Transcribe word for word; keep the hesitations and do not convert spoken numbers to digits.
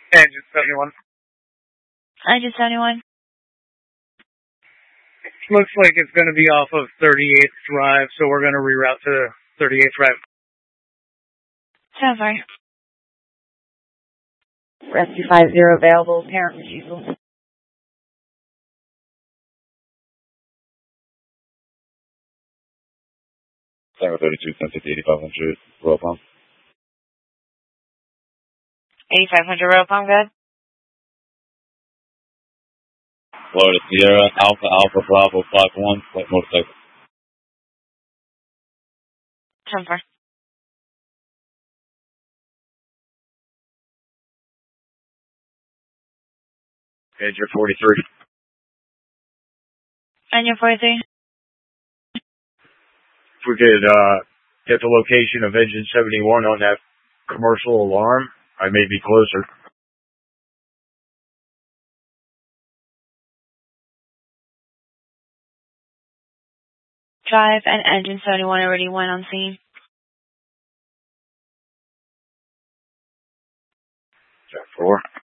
Engine seventy-one. Engine seventy-one. Looks like it's going to be off of thirty-eighth Drive, so we're going to reroute to thirty-eighth Drive. So far. Rescue five zero available, parent refusal. Tango thirty-two, ten fifty, eighty-five hundred, roll pump. eighty-five hundred row pump, good. Florida Sierra, Alpha Alpha Bravo five one, flight motorcycle. So far. Engine forty-three. Engine forty-three. If we could uh, get the location of engine seventy-one on that commercial alarm, I may be closer. Drive and engine seventy-one already went on scene. Check four.